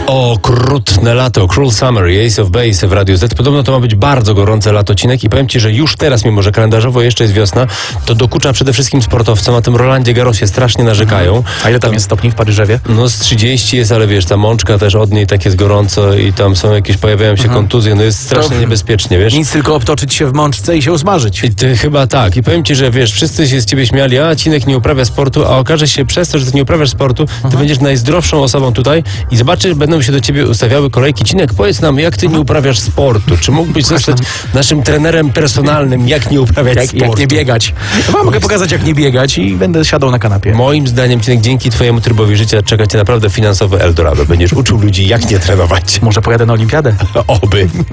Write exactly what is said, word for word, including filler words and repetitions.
Okrutne lato, Cruel Summer i Ace of Base w Radiu Z. Podobno to ma być bardzo gorące latocinek i powiem Ci, że już teraz, mimo że kalendarzowo jeszcze jest wiosna, to dokucza przede wszystkim sportowcom, a tym Rolandzie Garrosie strasznie narzekają. A ile tam jest stopni w Paryżewie? No z trzydzieści jest, ale wiesz, ta mączka też od niej tak jest gorąco i tam są jakieś, pojawiają się kontuzje, no jest strasznie To- niebezpiecznie, wiesz. Nic, tylko obtoczyć się w mączce i się usmażyć. I ty chyba tak. I powiem Ci, że wiesz, wszyscy się z Ciebie śmiali, a Cinek nie uprawia sportu, a okaże się przez to, że Ty nie uprawiasz sportu, Ty będziesz najzdrowszą osobą tutaj i zobaczysz, będą się do Ciebie ustawiały kolejki. Cinek, powiedz nam, jak Ty nie uprawiasz sportu? Czy mógłbyś zostać naszym trenerem personalnym, jak nie uprawiać Jak, sportu? jak nie biegać. Ja wam mogę pokazać, jak nie biegać i będę siadał na kanapie. Moim zdaniem, Cinek, dzięki Twojemu trybowi życia czeka Cię naprawdę finansowe Eldorado. Będziesz uczył ludzi, jak nie trenować. Może pojadę na olimpiadę? Oby.